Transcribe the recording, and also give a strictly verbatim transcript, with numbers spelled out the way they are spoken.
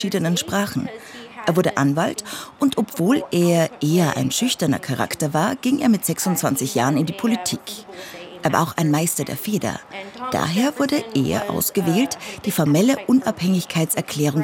verschiedenen Sprachen. Er wurde Anwalt und obwohl er eher ein schüchterner Charakter war, ging er mit sechsundzwanzig Jahren in die Politik. Er war auch ein Meister der Feder. Daher wurde er ausgewählt, die formelle Unabhängigkeitserklärung